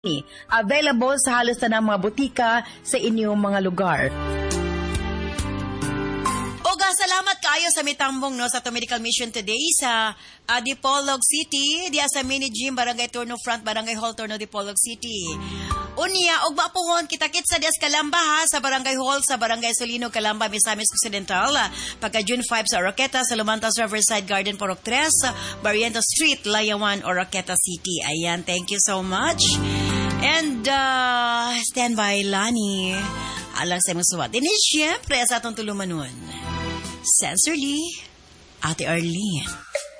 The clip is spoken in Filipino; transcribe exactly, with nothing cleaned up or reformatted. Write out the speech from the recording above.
Available sa halos na mga butika sa inyong mga lugar. Oga, salamat kayo sa mitambong no sa to medical mission today sa uh, Dipolog City, diya sa mini gym Barangay Turno Front, Barangay Hall Turno, Dipolog City. Unya, og mapuhon kita-kit sa Des Calamba ha, sa Barangay Hall sa Barangay Solino, Calamba, Misamis Occidental. Pagka June five sa Oroqueta, sa Lumantas Riverside Garden, Porok three, Barriento Street, Layawan, Oroqueta City. Ayan, thank you so much. And uh, stand by, Lani. Alang sa mga suwat. Din siyempre sa atong tulumanon. Sensorly, Ate Arlene.